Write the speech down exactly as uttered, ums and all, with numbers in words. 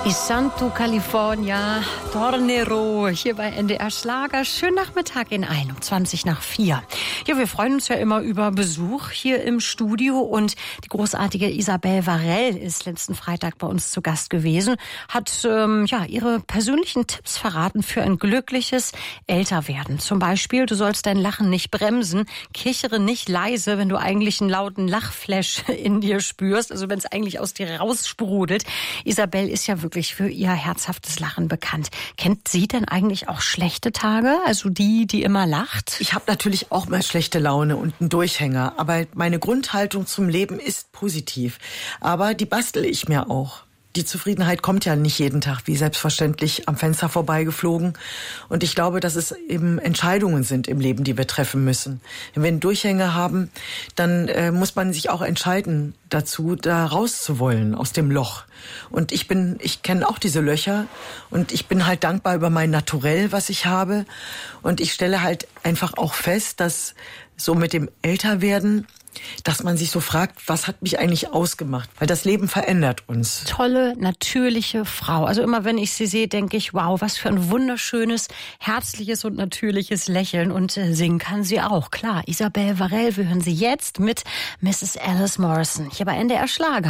I Santo California, Tornero, hier bei N D R Schlager. Schönen Nachmittag in einundzwanzig nach vier. Ja, wir freuen uns ja immer über Besuch hier im Studio und die großartige Isabel Varell ist letzten Freitag bei uns zu Gast gewesen, hat ähm, ja ihre persönlichen Tipps verraten für ein glückliches Älterwerden. Zum Beispiel, du sollst dein Lachen nicht bremsen, kichere nicht leise, wenn du eigentlich einen lauten Lachflash in dir spürst, also wenn es eigentlich aus dir raussprudelt. Isabel ist ja wirklich für ihr herzhaftes Lachen bekannt. Kennt sie denn eigentlich auch schlechte Tage? Also die, die immer lacht? Ich habe natürlich auch mal schlechte Laune und einen Durchhänger. Aber meine Grundhaltung zum Leben ist positiv. Aber die bastel ich mir auch. Die Zufriedenheit kommt ja nicht jeden Tag wie selbstverständlich am Fenster vorbeigeflogen. Und ich glaube, dass es eben Entscheidungen sind im Leben, die wir treffen müssen. Wenn wir einen Durchhänger haben, dann äh, muss man sich auch entscheiden dazu, da rauszuwollen aus dem Loch. Und ich bin, ich kenne auch diese Löcher und ich bin halt dankbar über mein Naturell, was ich habe. Und ich stelle halt einfach auch fest, dass so mit dem Älterwerden, dass man sich so fragt, was hat mich eigentlich ausgemacht? Weil das Leben verändert uns. Tolle, natürliche Frau. Also immer wenn ich sie sehe, denke ich, wow, was für ein wunderschönes, herzliches und natürliches Lächeln. Und äh, singen kann sie auch, klar. Isabel Varell, wir hören sie jetzt mit Misses Alice Morrison. Hier bei N D R Schlager.